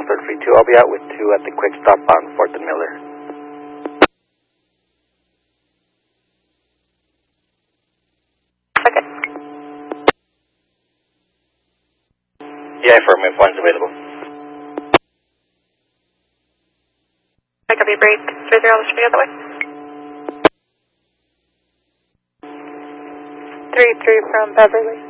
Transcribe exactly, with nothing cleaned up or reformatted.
Transport three two, I'll be out with two at the quick stop on fourth and Miller. Okay. Yeah, affirm if one's available. Pick up your break, three zero, let's the other way. three three from Beverly.